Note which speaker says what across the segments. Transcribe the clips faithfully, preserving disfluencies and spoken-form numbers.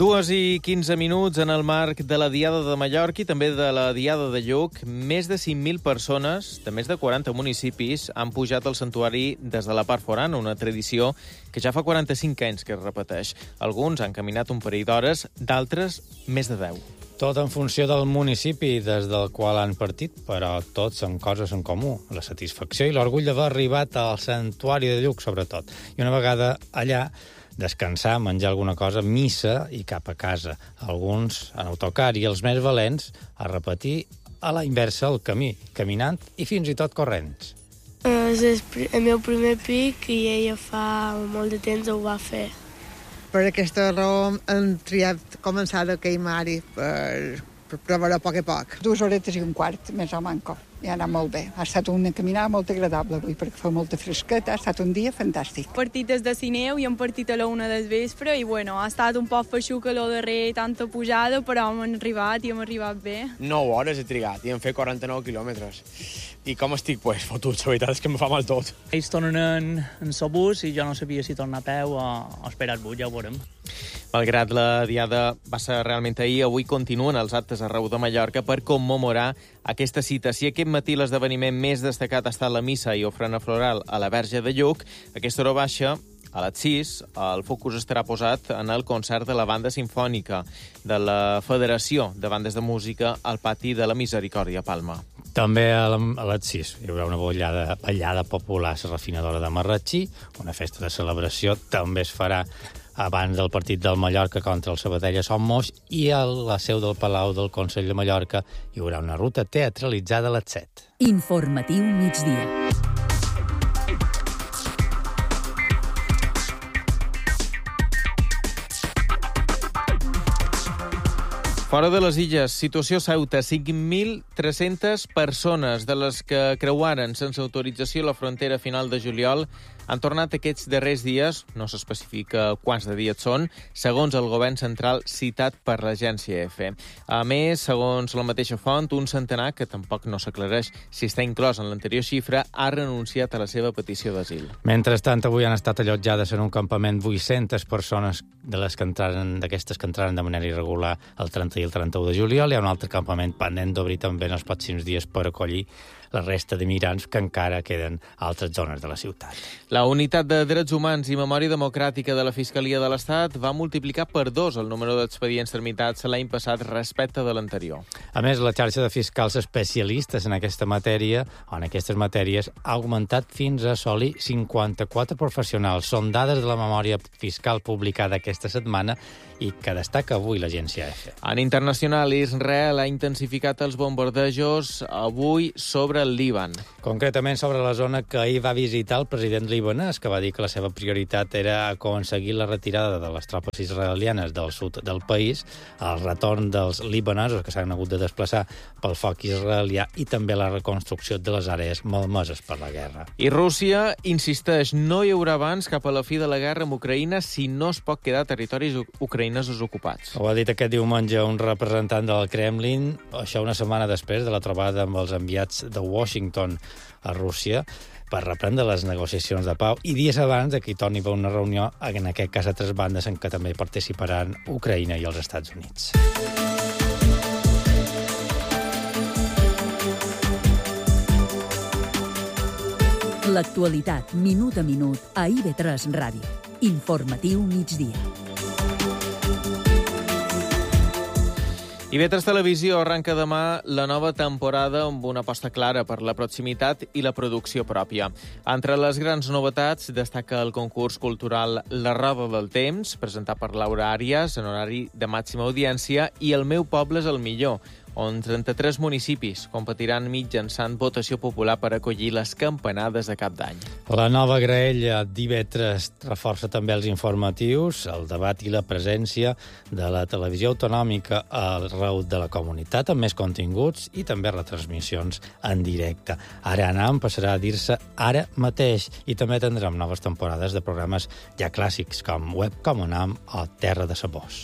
Speaker 1: Dues i quinze minuts en el marc de la Diada de Mallorca i també de la Diada de Lluc. Més de cinc mil persones de més de quaranta municipis han pujat al santuari des de la part forana, una tradició que ja fa quaranta-cinc anys que es repeteix. Alguns han caminat un parell d'hores, d'altres més de deu.
Speaker 2: Tot en funció del municipi des del qual han partit, però tots amb coses en comú, la satisfacció i l'orgull d'haver arribat al santuari de Lluc, sobretot. I una vegada allà, descansar, menjar alguna cosa, missa i cap a casa. Alguns en autocar i els més valents a repetir a la inversa el camí, caminant i fins i tot corrents.
Speaker 3: És el meu primer pic i ella fa molt de temps ho va fer.
Speaker 4: Per aquesta raó hem triat començar d'aquell mari per, per provar a poc a poc.
Speaker 5: Dues horetes i un quart, més o manco. I ha anat molt bé. Ha estat una caminada molt agradable avui, perquè fa molta fresqueta, ha estat un dia fantàstic.
Speaker 6: Partites de cineu i hem partit a la una del vespre i, bueno, ha estat un poc feixuc a lo darrer, tanta pujada, però hem arribat i hem arribat bé.
Speaker 7: nou hores he trigat i hem fet quaranta-nou quilòmetres. I com estic? Pues fotut, la veritat és que em fa mal tot.
Speaker 8: Ells tornen en, en sobús i jo no sabia si tornar a peu o, o esperar el bus, ja ho veurem.
Speaker 1: Malgrat la diada va ser realment ahir, avui continuen els actes arreu de Mallorca per commemorar aquesta cita. Si aquest matí l'esdeveniment més destacat ha estat la missa i ofrena floral a la Verge de Lluc, a aquesta hora baixa, a les sis, el focus estarà posat en el concert de la banda simfònica de la Federació de Bandes de Música al pati de la Misericòrdia Palma.
Speaker 2: També a, la, a les sis hi haurà una ballada, ballada popular a la refinadora de Marratxí, una festa de celebració també es farà abans del partit del Mallorca contra el Sabadell a Son Moix, i a la seu del Palau del Consell de Mallorca hi haurà una ruta teatralitzada a les set.
Speaker 9: Informatiu migdia.
Speaker 1: Fora de les illes, situació a Ceuta, cinc mil tres-centes persones de les que creuaren sense autorització la frontera a final de juliol han tornat aquests darrers dies, no s'especifica quants de dies són, segons el govern central citat per l'agència EFE. A més, segons la mateixa font, un centenar, que tampoc no s'aclareix si està inclòs en l'anterior xifra, ha renunciat a la seva petició d'asil.
Speaker 2: Mentrestant, avui han estat allotjades en un campament vuit-centes persones de les que entraren, d'aquestes que entraren de manera irregular el trenta i el trenta-u de juliol. Hi ha un altre campament pendent d'obrir també en els pròxims dies per acollir la resta de migrants que encara queden a altres zones de la ciutat.
Speaker 1: La Unitat de Drets Humans i Memòria Democràtica de la Fiscalia de l'Estat va multiplicar per dos el número d'expedients tramitats l'any passat respecte de l'anterior.
Speaker 2: A més, la xarxa de fiscals especialistes en aquesta matèria, o en aquestes matèries, ha augmentat fins a assolir cinquanta-quatre professionals. Són dades de la memòria fiscal publicada aquesta setmana i que destaca avui l'agència EFE.
Speaker 1: En internacional, Israel ha intensificat els bombardejos avui sobre el Líban.
Speaker 2: Concretament sobre la zona que ahir va visitar el president libanès, que va dir que la seva prioritat era aconseguir la retirada de les tropes israelianes del sud del país, el retorn dels libanesos que s'han hagut de desplaçar pel foc israelià i també la reconstrucció de les àrees malmeses per la guerra.
Speaker 1: I Rússia insisteix, no hi haurà abans cap a la fi de la guerra amb Ucraïna si no es pot quedar territoris ucraïnesos ocupats.
Speaker 2: Ho ha dit aquest diumenge un representant del Kremlin, això una setmana després de la trobada amb els enviats de Washington a Rússia per reprendre les negociacions de pau i dies abans de que hi torni a una reunió, en aquest cas a tres bandes, en què també participaran Ucraïna i els Estats Units.
Speaker 9: L'actualitat, minut a minut, a I V tres Ràdio. Informatiu migdia.
Speaker 1: I I V tres Televisió arranca demà la nova temporada amb una aposta clara per la proximitat i la producció pròpia. Entre les grans novetats destaca el concurs cultural La Roda del Temps, presentat per Laura Àrias en horari de màxima audiència, i El meu poble és el millor, on trenta-tres municipis competiran mitjançant votació popular per acollir les campanades de cap d'any.
Speaker 2: La nova graella d'I V tres reforça també els informatius, el debat i la presència de la televisió autonòmica arreu de la comunitat, amb més continguts i també retransmissions en directe. Ara Anam passarà a dir-se Ara mateix, i també tindrem noves temporades de programes ja clàssics com Web com Anam o Terra de Sabors.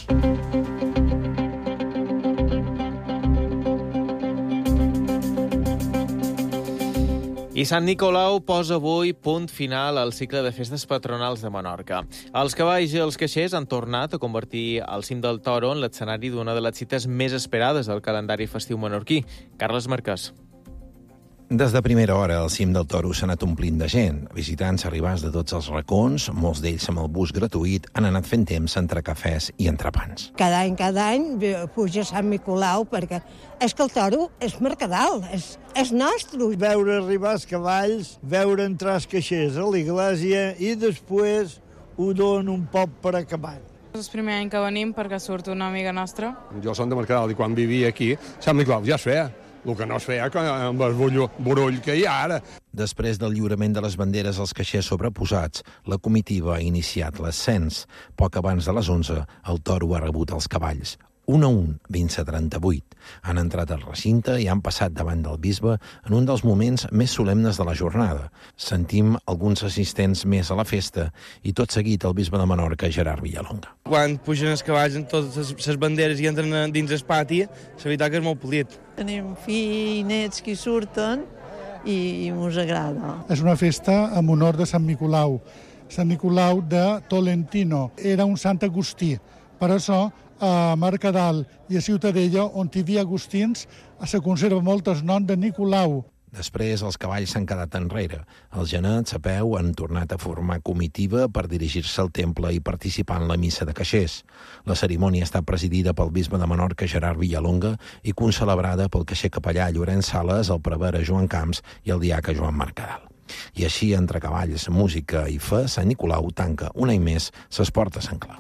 Speaker 1: I Sant Nicolau posa avui punt final al cicle de festes patronals de Menorca. Els cavalls i els caixers han tornat a convertir el cim del Toro en l'escenari d'una de les cites més esperades del calendari festiu menorquí. Carles Marquès.
Speaker 10: Des de primera hora, el cim del Toro s'ha anat omplint de gent. Visitants arribats de tots els racons, molts d'ells amb el bus gratuït, han anat fent temps entre cafès i entrepans.
Speaker 11: Cada any, cada any puja Sant Nicolau, perquè és que el toro és mercadal, és, és nostre.
Speaker 12: Veure arribar els cavalls, veure entrar els caixers a l'església i després ho donen un poc per acabar.
Speaker 13: És el primer any que venim perquè surt una amiga nostra.
Speaker 14: Jo som de Mercadal i quan vivia aquí, Sant Nicolau ja es feia. El que no es feia amb el burull que hi ha ara.
Speaker 10: Després del lliurament de les banderes als caixers sobreposats, la comitiva ha iniciat l'ascens. Poc abans de les onze, el toro ha rebut els cavalls. Un a un, fins a trenta-vuit. Han entrat al recinte i han passat davant del bisbe en un dels moments més solemnes de la jornada. Sentim alguns assistents més a la festa i tot seguit el bisbe de Menorca, Gerard Villalonga.
Speaker 15: Quan pugen els cavalls en totes les banderes i entren dins el pati, la veritat que és molt polit.
Speaker 16: Tenim fills i nets que surten i ens agrada.
Speaker 17: És una festa en honor de Sant Nicolau. Sant Nicolau de Tolentino era un sant agustí. Per això, a Mercadal i a Ciutadella, on hi havia agustins, se conserva molt el nom de Nicolau.
Speaker 10: Després, els cavalls s'han quedat enrere. Els genets, a peu, han tornat a formar comitiva per dirigir-se al temple i participar en la missa de caixers. La cerimònia està presidida pel bisbe de Menorca, Gerard Villalonga, i concelebrada pel caixer capellà Llorenç Sales, el prevere Joan Camps i el diaca Joan Mercadal. I així, entre cavalls, música i fe, Sant Nicolau tanca un any més ses portes a Sant Clau.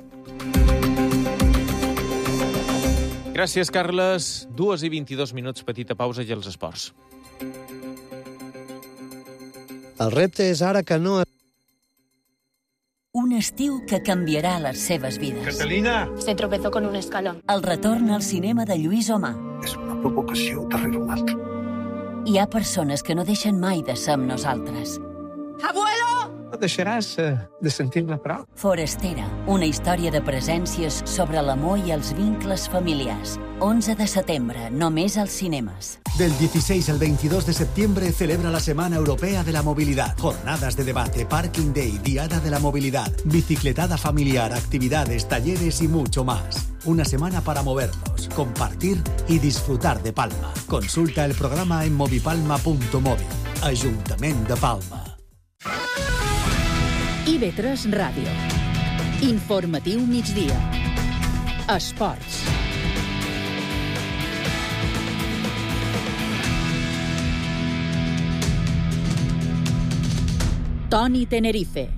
Speaker 1: Gràcies, Carles. Dues i vint-i-dos minuts, petita pausa i els esports.
Speaker 18: El repte és ara que no...
Speaker 9: Un estiu que canviarà les seves vides.
Speaker 19: Catalina! Se tropezó con un escalón.
Speaker 9: El retorn al cinema de Lluís Omar.
Speaker 19: És una provocació darrere una altra.
Speaker 9: Hi ha persones que no deixen mai de ser amb nosaltres.
Speaker 19: Abuelo! No deixaràs de sentir-la prou.
Speaker 9: Forastera, una història de presències sobre l'amor i els vincles familiars. once de setembre, només als cinemes.
Speaker 20: Del dieciséis al veintidós de septiembre celebra la Semana Europea de la Movilidad. Jornadas de debate, Parking Day, Diada de la Movilidad, bicicletada familiar, actividades, talleres y mucho más. Una semana para movernos, compartir y disfrutar de Palma. Consulta el programa en movipalma punto móvil. Ajuntament de Palma.
Speaker 9: I V tres Ràdio. Informatiu migdia. Esports. Toni Tenerife.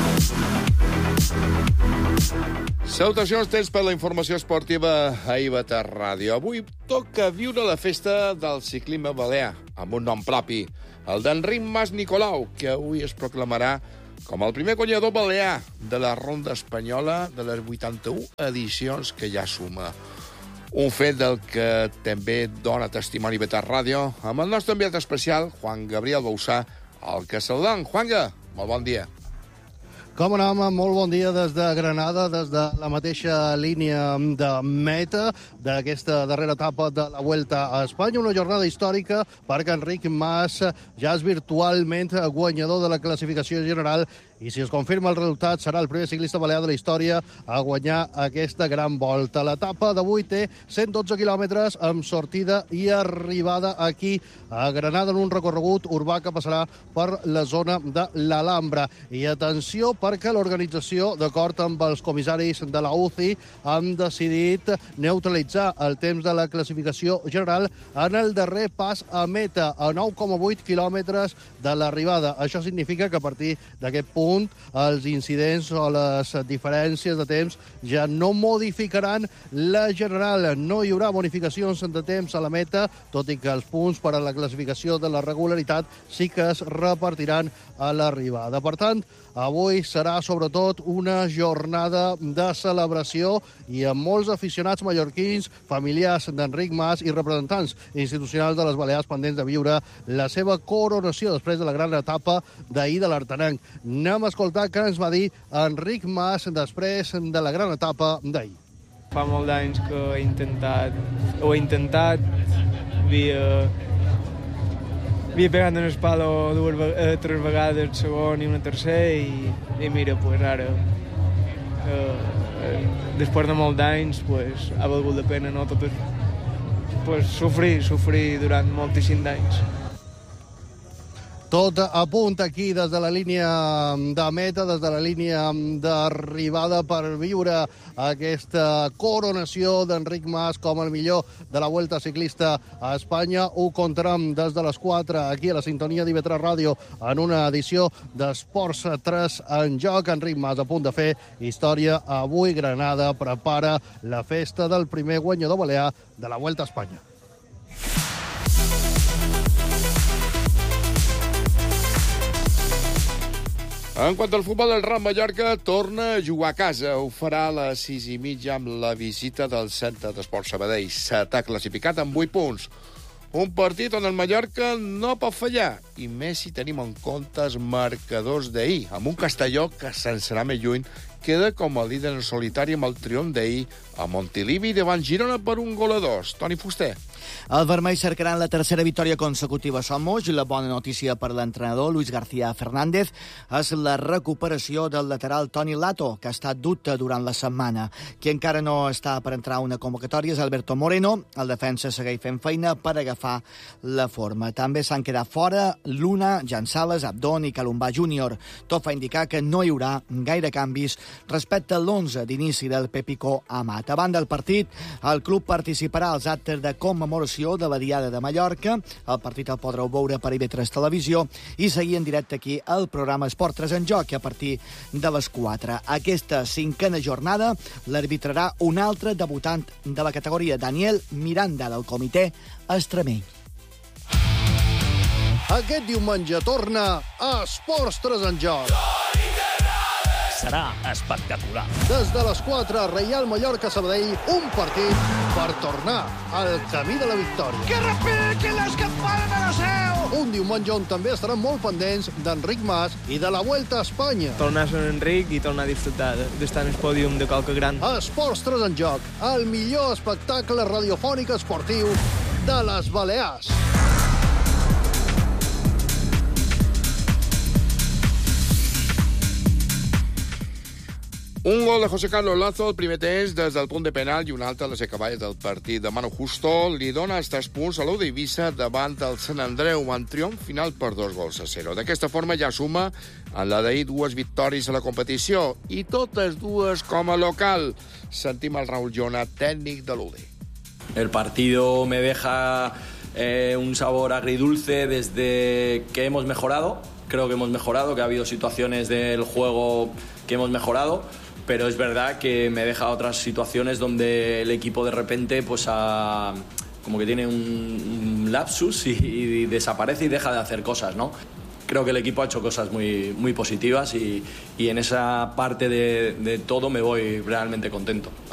Speaker 21: Salutacions, temps per la informació esportiva a I V tres Ràdio. Avui toca viure la festa del ciclisme balear, amb un nom propi, el d'Enric Mas Nicolau, que avui es proclamarà com el primer guanyador balear de la ronda espanyola de les vuitanta-u edicions que ja suma. Un fet del que també dona testimoni I V tres Ràdio amb el nostre enviat especial, Juan Gabriel Bausà, el que saludem. Juanga, molt bon dia.
Speaker 22: Com anem? Molt bon dia des de Granada, des de la mateixa línia de meta d'aquesta darrera etapa de la Vuelta a Espanya. Una jornada històrica perquè Enric Mas ja és virtualment guanyador de la classificació general i si es confirma el resultat serà el primer ciclista balear de la història a guanyar aquesta gran volta. L'etapa d'avui té cent dotze quilòmetres amb sortida i arribada aquí a Granada en un recorregut urbà que passarà per la zona de l'Alhambra. I atenció perquè l'organització, d'acord amb els comissaris de la U C I, han decidit neutralitzar el temps de la classificació general en el darrer pas a meta, a nou coma vuit quilòmetres de l'arribada. Això significa que a partir d'aquest punt els incidents o les diferències de temps ja no modificaran la general. No hi haurà bonificacions de temps a la meta, tot i que els punts per a la classificació de la regularitat sí que es repartiran a l'arribada. Per tant, avui serà sobretot una jornada de celebració i amb molts aficionats mallorquins, familiars d'Enric Mas i representants institucionals de les Balears pendents de viure la seva coronació després de la gran etapa d'ahir de l'Artanenc. Anem a escoltar què ens va dir Enric Mas després de la gran etapa d'ahir.
Speaker 23: Fa molt d'anys que he intentat, ho he intentat, havia, havia pegat en el palo dues, eh, tres vegades, el segon i una tercera, i, i mira, pues ara, eh, eh, després de molts d'anys, pues, ha valgut la pena, no? Tot és, pues, sofrir, sofrir durant moltíssims anys.
Speaker 22: Tot a punt aquí des de la línia de meta, des de la línia d'arribada per viure aquesta coronació d'Enric Mas com el millor de la Vuelta Ciclista a Espanya. Ho contarem des de les quatre aquí a la sintonia d'I V tres Ràdio en una edició d'Esports tres en joc. Enric Mas a punt de fer història avui. Granada prepara la festa del primer guanyador balear de la Vuelta a Espanya.
Speaker 21: En quant al futbol, el Real Mallorca torna a jugar a casa. Ho farà a les sis i mitja amb la visita del Centre d'Esports Sabadell. S'ha classificat amb vuit punts. Un partit on el Mallorca no pot fallar, i més si tenim en compte els marcadors d'ahir, amb un Castelló que, sense anar més lluny, queda com a líder en solitari amb el triomf d'ahir a Montilivi davant Girona per un gol a dos. Toni Fuster.
Speaker 3: El vermell cercaran la tercera victòria consecutiva a Somos. La bona notícia per l'entrenador Luis García Fernández és la recuperació del lateral Toni Lato, que ha estat dubte durant la setmana. Qui encara no està per entrar a una convocatòria és Alberto Moreno. El defensa segueix fent feina per agafar la forma. També s'han quedat fora Luna, Jan Sales, Abdón i Calumbà júnior. Tot fa indicar que no hi haurà gaire canvis respecte a l'onze d'inici del Pepicó Amat. A banda del partit, el club participarà als actes de commemoració de la Diada de Mallorca. El partit el podreu veure per I V tres Televisió i seguir en directe aquí al programa Esport tres en joc a partir de les quatre. Aquesta cinquena jornada l'arbitrarà un altre debutant de la categoria, Daniel Miranda, del comitè extremeny.
Speaker 22: Aquest diumenge torna a Esports tres en joc.
Speaker 4: Serà espectacular.
Speaker 22: Des de les quatre, Reial Mallorca-Sabadell, un partit per tornar al camí de la victòria.
Speaker 4: Que repiquen les campanes de la seu!
Speaker 22: Un diumenge on també estaran molt pendents d'Enric Mas i de la Vuelta a Espanya.
Speaker 23: Tornar a Sant Enric i tornar a disfrutar d'estar en el pòdium de qualque gran.
Speaker 22: Esports tres en joc, el millor espectacle radiofònic esportiu de les Balears.
Speaker 21: Un gol de José Carlos Lazo, el primer temps des del punt de penal, i un altre a les acaballes del partit de Manu Justo li dona els tres punts a l'U d'Eivissa davant del Sant Andreu, en triomf final per dos gols a zero. D'aquesta forma ja suma en la d'ahir dues victòries a la competició, i totes dues com a local. Sentim el Raúl Llona, tècnic de l'U D.
Speaker 5: El partido me deja eh, un sabor agridulce desde que hemos mejorado. Creo que hemos mejorado, que ha habido situaciones del juego que hemos mejorado, pero es verdad que me deja otras situaciones donde el equipo de repente pues ha, como que tiene un, un lapsus y, y desaparece y deja de hacer cosas, ¿no? Creo que el equipo ha hecho cosas muy, muy positivas y, y en esa parte de, de todo me voy realmente contento.